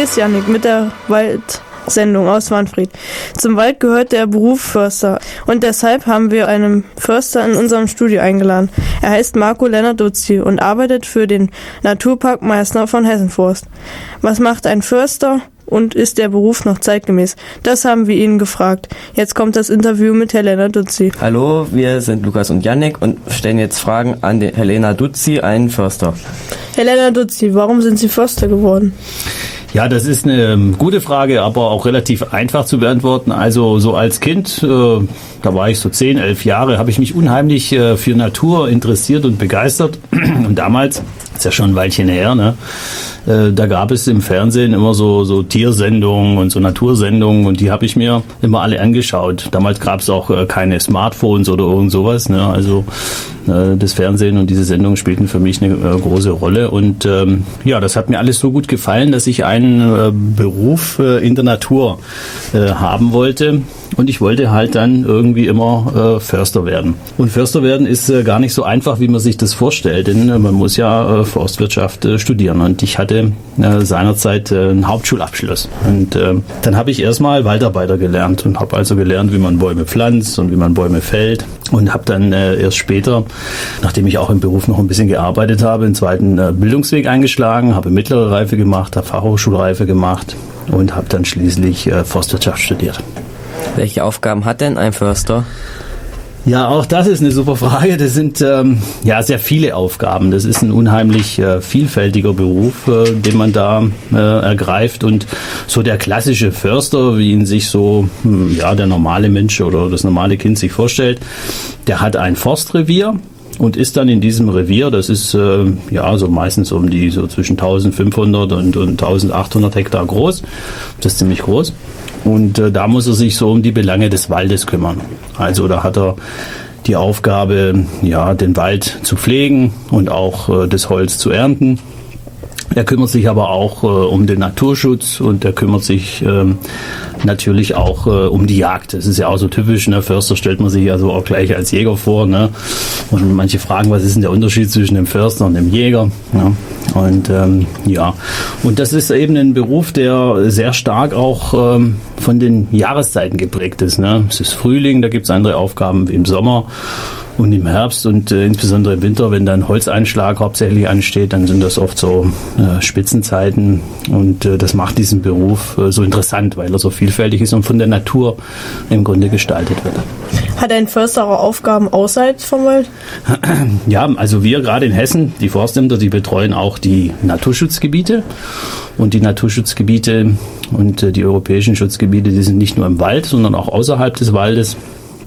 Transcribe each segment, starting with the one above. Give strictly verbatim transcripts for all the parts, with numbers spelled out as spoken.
Hier ist Jannik mit der Waldsendung aus Wanfried. Zum Wald gehört der Beruf Förster und deshalb haben wir einen Förster in unserem Studio eingeladen. Er heißt Marco Lennartuzzi und arbeitet für den Naturpark Meißner von Hessenforst. Was macht ein Förster und ist der Beruf noch zeitgemäß? Das haben wir ihn gefragt. Jetzt kommt das Interview mit Herrn Lennartuzzi. Hallo, wir sind Lukas und Jannik und stellen jetzt Fragen an den Herrn Lennartuzzi, einen Förster. Herr Lennartuzzi, warum sind Sie Förster geworden? Ja, das ist eine gute Frage, aber auch relativ einfach zu beantworten. Also so als Kind, äh, da war ich so zehn, elf Jahre, habe ich mich unheimlich äh, für Natur interessiert und begeistert. Und damals, ist ja schon ein Weilchen her, ne? Äh, da gab es im Fernsehen immer so, so Tiersendungen und so Natursendungen und die habe ich mir immer alle angeschaut. Damals gab es auch äh, keine Smartphones oder irgend sowas, ne? Also äh, das Fernsehen und diese Sendungen spielten für mich eine äh, große Rolle und ähm, ja, das hat mir alles so gut gefallen, dass ich einen äh, Beruf äh, in der Natur äh, haben wollte. Und ich wollte halt dann irgendwie immer äh, Förster werden. Und Förster werden ist äh, gar nicht so einfach, wie man sich das vorstellt, denn äh, man muss ja äh, Forstwirtschaft äh, studieren. Und ich hatte äh, seinerzeit äh, einen Hauptschulabschluss. Und äh, dann habe ich erstmal Waldarbeiter gelernt und habe also gelernt, wie man Bäume pflanzt und wie man Bäume fällt. Und habe dann äh, erst später, nachdem ich auch im Beruf noch ein bisschen gearbeitet habe, einen zweiten äh, Bildungsweg eingeschlagen, habe mittlere Reife gemacht, habe Fachhochschulreife gemacht und habe dann schließlich äh, Forstwirtschaft studiert. Welche Aufgaben hat denn ein Förster? Ja, auch das ist eine super Frage. Das sind ähm, ja sehr viele Aufgaben. Das ist ein unheimlich äh, vielfältiger Beruf, äh, den man da äh, ergreift. Und so der klassische Förster, wie ihn sich so hm, ja der normale Mensch oder das normale Kind sich vorstellt, der hat ein Forstrevier und ist dann in diesem Revier, das ist äh, ja so meistens um die so zwischen eintausendfünfhundert und, und eintausendachthundert Hektar groß. Das ist ziemlich groß. Und äh, da muss er sich so um die Belange des Waldes kümmern. Also da hat er die Aufgabe, ja, den Wald zu pflegen und auch äh, das Holz zu ernten. Er kümmert sich aber auch äh, um den Naturschutz und er kümmert sich ähm, natürlich auch äh, um die Jagd. Das ist ja auch so typisch, ne? Förster stellt man sich ja so auch gleich als Jäger vor, ne? Und manche fragen, was ist denn der Unterschied zwischen dem Förster und dem Jäger? Ne? Und ähm, ja, und das ist eben ein Beruf, der sehr stark auch ähm, von den Jahreszeiten geprägt ist. Ne? Es ist Frühling, da gibt es andere Aufgaben wie im Sommer. Und im Herbst und äh, insbesondere im Winter, wenn dann Holzeinschlag hauptsächlich ansteht, dann sind das oft so äh, Spitzenzeiten. Und äh, das macht diesen Beruf äh, so interessant, weil er so vielfältig ist und von der Natur im Grunde gestaltet wird. Hat ein Förster auch Aufgaben außerhalb vom Wald? Ja, also wir gerade in Hessen, die Forstämter, die betreuen auch die Naturschutzgebiete. Und die Naturschutzgebiete und äh, die europäischen Schutzgebiete, die sind nicht nur im Wald, sondern auch außerhalb des Waldes.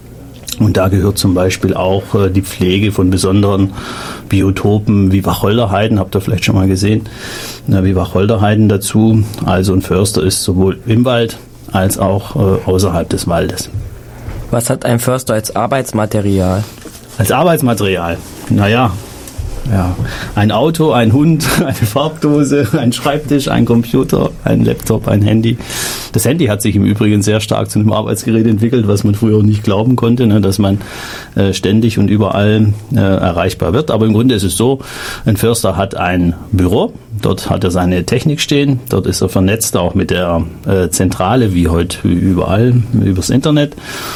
Und da gehört zum Beispiel auch äh, die Pflege von besonderen Biotopen wie Wacholderheiden, habt ihr vielleicht schon mal gesehen, na, wie Wacholderheiden dazu. Also ein Förster ist sowohl im Wald als auch äh, außerhalb des Waldes. Was hat ein Förster als Arbeitsmaterial? Als Arbeitsmaterial? Naja, ja, ein Auto, ein Hund, eine Farbdose, ein Schreibtisch, ein Computer, ein Laptop, ein Handy. Das Handy hat sich im Übrigen sehr stark zu einem Arbeitsgerät entwickelt, was man früher nicht glauben konnte, ne, dass man äh, ständig und überall äh, erreichbar wird. Aber im Grunde ist es so, ein Förster hat ein Büro, dort hat er seine Technik stehen, dort ist er vernetzt auch mit der äh, Zentrale, wie heute überall, übers Internet.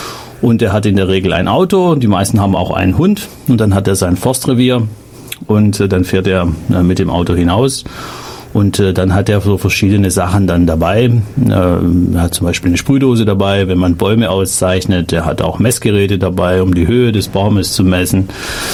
Und er hat in der Regel ein Auto, die meisten haben auch einen Hund und dann hat er sein Forstrevier. Und äh, dann fährt er äh, mit dem Auto hinaus und äh, dann hat er so verschiedene Sachen dann dabei. Äh, er hat zum Beispiel eine Sprühdose dabei, wenn man Bäume auszeichnet. Er hat auch Messgeräte dabei, um die Höhe des Baumes zu messen.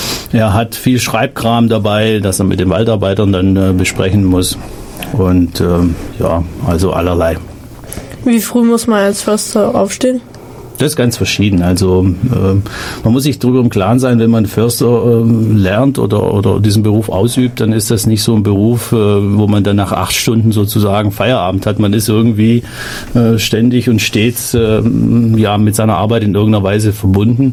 Er hat viel Schreibkram dabei, das er mit den Waldarbeitern dann äh, besprechen muss. Und äh, ja, also allerlei. Wie früh muss man als Förster aufstehen? Das ist ganz verschieden. Also äh, man muss sich darüber im Klaren sein, wenn man Förster äh, lernt oder oder diesen Beruf ausübt, dann ist das nicht so ein Beruf, äh, wo man dann nach acht Stunden sozusagen Feierabend hat. Man ist irgendwie äh, ständig und stets äh, ja mit seiner Arbeit in irgendeiner Weise verbunden.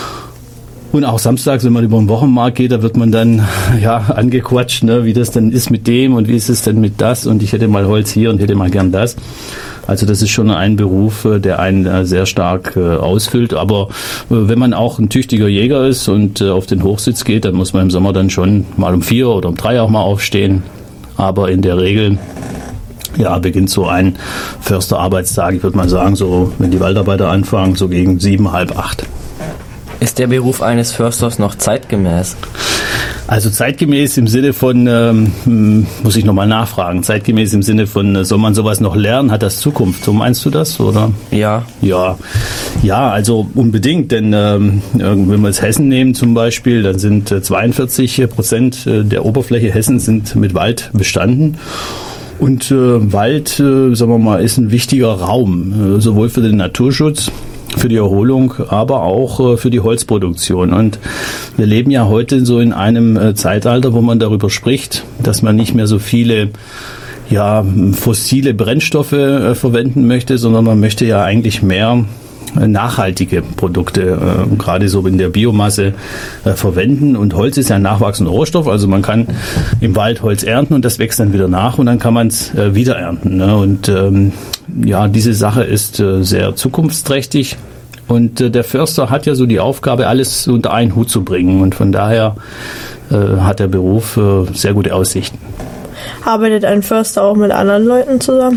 Und auch samstags, wenn man über den Wochenmarkt geht, da wird man dann ja angequatscht, ne, wie das denn ist mit dem und wie ist es denn mit das und ich hätte mal Holz hier und hätte mal gern das. Also das ist schon ein Beruf, der einen sehr stark ausfüllt. Aber wenn man auch ein tüchtiger Jäger ist und auf den Hochsitz geht, dann muss man im Sommer dann schon mal um vier oder um drei auch mal aufstehen. Aber in der Regel ja, beginnt so ein Försterarbeitstag, ich würde mal sagen, so wenn die Waldarbeiter anfangen, so gegen sieben, halb acht. Ist der Beruf eines Försters noch zeitgemäß? Also zeitgemäß im Sinne von, ähm, muss ich nochmal nachfragen, zeitgemäß im Sinne von, soll man sowas noch lernen, hat das Zukunft? So meinst du das, oder? Ja. Ja, ja, also unbedingt, denn ähm, wenn wir jetzt Hessen nehmen zum Beispiel, dann sind äh, zweiundvierzig Prozent der Oberfläche Hessen sind mit Wald bestanden. Und äh, Wald, äh, sagen wir mal, ist ein wichtiger Raum, äh, sowohl für den Naturschutz, für die Erholung, aber auch äh, für die Holzproduktion. Und wir leben ja heute so in einem äh, Zeitalter, wo man darüber spricht, dass man nicht mehr so viele ja, fossile Brennstoffe äh, verwenden möchte, sondern man möchte ja eigentlich mehr äh, nachhaltige Produkte, äh, gerade so in der Biomasse äh, verwenden. Und Holz ist ja ein nachwachsender Rohstoff, also man kann im Wald Holz ernten und das wächst dann wieder nach und dann kann man es äh, wieder ernten. Ne? Und ähm, ja, diese Sache ist äh, sehr zukunftsträchtig und äh, der Förster hat ja so die Aufgabe, alles unter einen Hut zu bringen und von daher äh, hat der Beruf äh, sehr gute Aussichten. Arbeitet ein Förster auch mit anderen Leuten zusammen?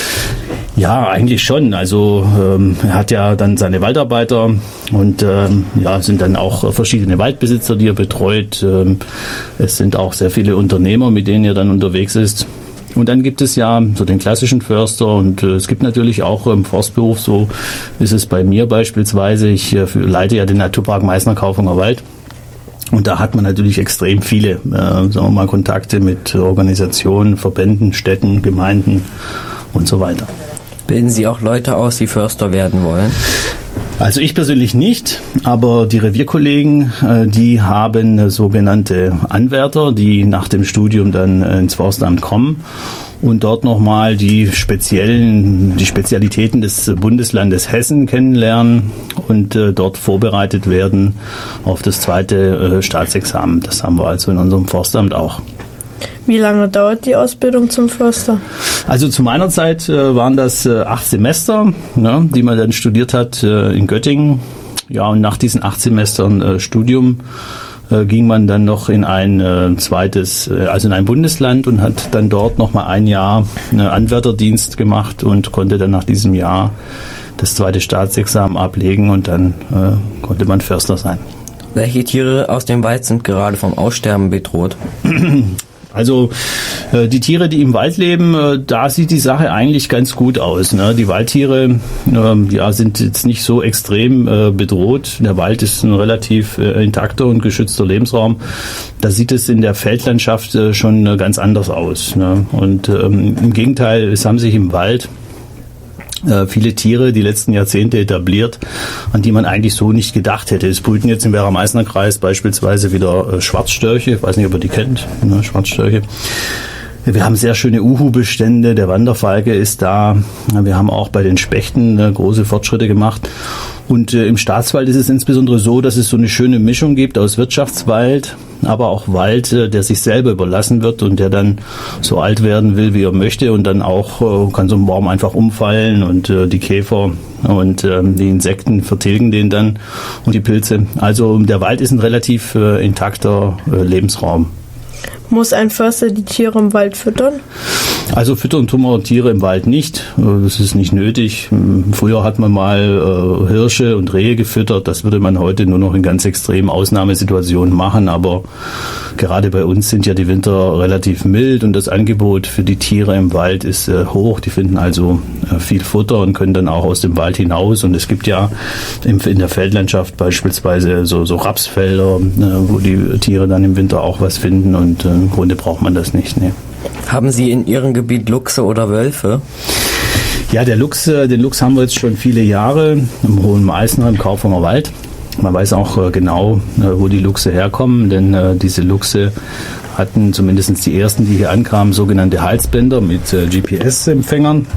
Ja, eigentlich schon. Also ähm, er hat ja dann seine Waldarbeiter und ähm, ja, sind dann auch verschiedene Waldbesitzer, die er betreut. Ähm, es sind auch sehr viele Unternehmer, mit denen er dann unterwegs ist. Und dann gibt es ja so den klassischen Förster und äh, es gibt natürlich auch im Forstberuf, so ist es bei mir beispielsweise, ich äh, leite ja den Naturpark Meißner-Kaufunger Wald und da hat man natürlich extrem viele, äh, sagen wir mal, Kontakte mit Organisationen, Verbänden, Städten, Gemeinden und so weiter. Bilden Sie auch Leute aus, die Förster werden wollen? Also ich persönlich nicht, aber die Revierkollegen, äh, die haben äh, sogenannte Anwärter, die nach dem Studium dann äh, ins Forstamt kommen und dort nochmal die speziellen, die Spezialitäten des Bundeslandes Hessen kennenlernen und äh, dort vorbereitet werden auf das zweite äh, Staatsexamen. Das haben wir also in unserem Forstamt auch. Wie lange dauert die Ausbildung zum Förster? Also zu meiner Zeit äh, waren das äh, acht Semester, ne, die man dann studiert hat äh, in Göttingen. Ja, und nach diesen acht Semestern äh, Studium äh, ging man dann noch in ein äh, zweites, äh, also in ein Bundesland und hat dann dort nochmal ein Jahr äh, Anwärterdienst gemacht und konnte dann nach diesem Jahr das zweite Staatsexamen ablegen und dann äh, konnte man Förster sein. Welche Tiere aus dem Wald sind gerade vom Aussterben bedroht? Also äh, die Tiere, die im Wald leben, äh, da sieht die Sache eigentlich ganz gut aus. Ne? Die Waldtiere äh, ja, sind jetzt nicht so extrem äh, bedroht. Der Wald ist ein relativ äh, intakter und geschützter Lebensraum. Da sieht es in der Feldlandschaft äh, schon äh, ganz anders aus. Ne? Und ähm, im Gegenteil, es haben sich im Wald äh, viele Tiere die letzten Jahrzehnte etabliert, an die man eigentlich so nicht gedacht hätte. Es brüten jetzt im Werra-Meißner-Kreis beispielsweise wieder äh, Schwarzstörche. Ich weiß nicht, ob ihr die kennt, ne? Schwarzstörche. Wir haben sehr schöne Uhu-Bestände, der Wanderfalke ist da. Wir haben auch bei den Spechten äh, große Fortschritte gemacht. Und äh, im Staatswald ist es insbesondere so, dass es so eine schöne Mischung gibt aus Wirtschaftswald, aber auch Wald, äh, der sich selber überlassen wird und der dann so alt werden will, wie er möchte. Und dann auch äh, kann so ein Baum einfach umfallen und äh, die Käfer und äh, die Insekten vertilgen den dann und die Pilze. Also der Wald ist ein relativ äh, intakter äh, Lebensraum. Muss ein Förster die Tiere im Wald füttern? Also füttern tun wir Tiere im Wald nicht. Das ist nicht nötig. Früher hat man mal äh, Hirsche und Rehe gefüttert. Das würde man heute nur noch in ganz extremen Ausnahmesituationen machen. Aber gerade bei uns sind ja die Winter relativ mild und das Angebot für die Tiere im Wald ist äh, hoch. Die finden also äh, viel Futter und können dann auch aus dem Wald hinaus. Und es gibt ja im, in der Feldlandschaft beispielsweise so, so Rapsfelder, äh, wo die Tiere dann im Winter auch was finden. Und äh, im Grunde braucht man das nicht. Nee. Haben Sie in Ihrem Gebiet Luchse oder Wölfe? Ja, der Luchs, den Luchs haben wir jetzt schon viele Jahre im Hohen Meißner, im Kaufunger Wald. Man weiß auch genau, wo die Luchse herkommen, denn diese Luchse hatten zumindest die ersten, die hier ankamen, sogenannte Halsbänder mit G P S-Empfängern.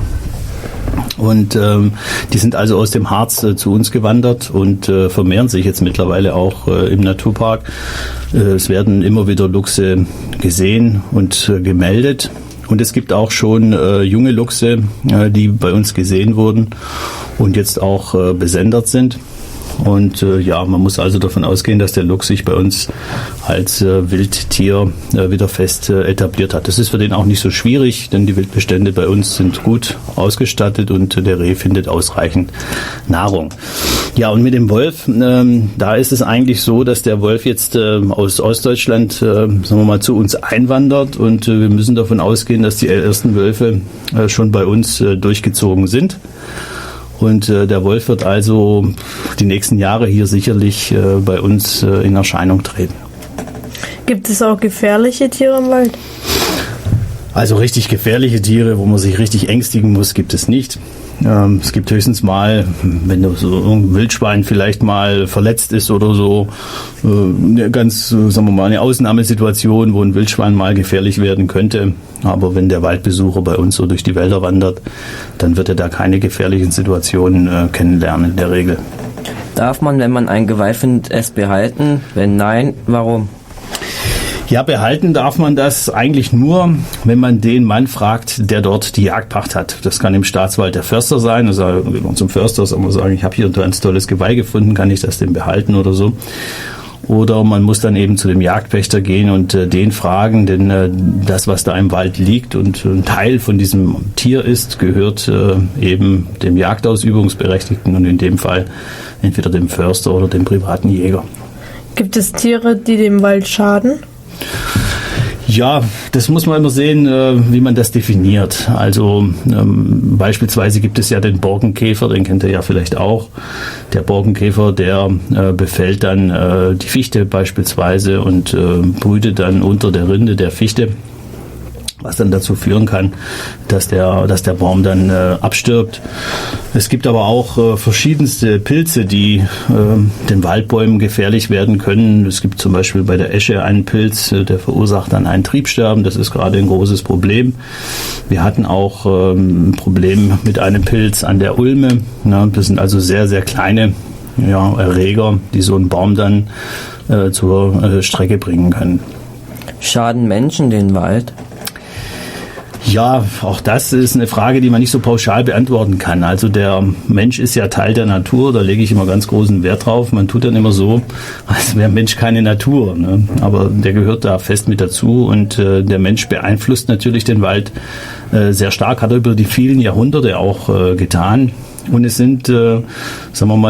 Und ähm, die sind also aus dem Harz äh, zu uns gewandert und äh, vermehren sich jetzt mittlerweile auch äh, im Naturpark. Äh, es werden immer wieder Luchse gesehen und äh, gemeldet. Und es gibt auch schon äh, junge Luchse, äh, die bei uns gesehen wurden und jetzt auch äh, besendet sind. Und äh, ja, man muss also davon ausgehen, dass der Luchs sich bei uns als äh, Wildtier äh, wieder fest äh, etabliert hat. Das ist für den auch nicht so schwierig, denn die Wildbestände bei uns sind gut ausgestattet und äh, der Reh findet ausreichend Nahrung. Ja, und mit dem Wolf, ähm, da ist es eigentlich so, dass der Wolf jetzt äh, aus Ostdeutschland, äh, sagen wir mal, zu uns einwandert und äh, wir müssen davon ausgehen, dass die ersten Wölfe äh, schon bei uns äh, durchgezogen sind. Und äh, der Wolf wird also die nächsten Jahre hier sicherlich äh, bei uns äh, in Erscheinung treten. Gibt es auch gefährliche Tiere im Wald? Also richtig gefährliche Tiere, wo man sich richtig ängstigen muss, gibt es nicht. Ähm, es gibt höchstens mal, wenn so ein Wildschwein vielleicht mal verletzt ist oder so, äh, eine ganz, sagen wir mal, eine Ausnahmesituation, wo ein Wildschwein mal gefährlich werden könnte. Aber wenn der Waldbesucher bei uns so durch die Wälder wandert, dann wird er da keine gefährlichen Situationen äh, kennenlernen in der Regel. Darf man, wenn man ein Geweih findet, es behalten? Wenn nein, warum? Ja, behalten darf man das eigentlich nur, wenn man den Mann fragt, der dort die Jagdpacht hat. Das kann im Staatswald der Förster sein. Also zum Förster soll man sagen, ich habe hier ein ganz tolles Geweih gefunden, kann ich das denn behalten oder so. Oder man muss dann eben zu dem Jagdpächter gehen und äh, den fragen, denn äh, das, was da im Wald liegt und ein Teil von diesem Tier ist, gehört äh, eben dem Jagdausübungsberechtigten und in dem Fall entweder dem Förster oder dem privaten Jäger. Gibt es Tiere, die dem Wald schaden? Ja, das muss man immer sehen, wie man das definiert. Also ähm, beispielsweise gibt es ja den Borkenkäfer, den kennt ihr ja vielleicht auch. Der Borkenkäfer, der äh, befällt dann äh, die Fichte beispielsweise und äh, brütet dann unter der Rinde der Fichte, was dann dazu führen kann, dass der, dass der Baum dann äh, abstirbt. Es gibt aber auch äh, verschiedenste Pilze, die äh, den Waldbäumen gefährlich werden können. Es gibt zum Beispiel bei der Esche einen Pilz, äh, der verursacht dann ein Triebsterben. Das ist gerade ein großes Problem. Wir hatten auch äh, ein Problem mit einem Pilz an der Ulme. Ja, das sind also sehr, sehr kleine ja, Erreger, die so einen Baum dann äh, zur äh, Strecke bringen können. Schaden Menschen den Wald? Ja, auch das ist eine Frage, die man nicht so pauschal beantworten kann. Also der Mensch ist ja Teil der Natur, da lege ich immer ganz großen Wert drauf. Man tut dann immer so, als wäre Mensch keine Natur, ne? Aber der gehört da fest mit dazu und äh, der Mensch beeinflusst natürlich den Wald äh, sehr stark, hat er über die vielen Jahrhunderte auch äh, getan. Und es sind, äh, sagen wir mal,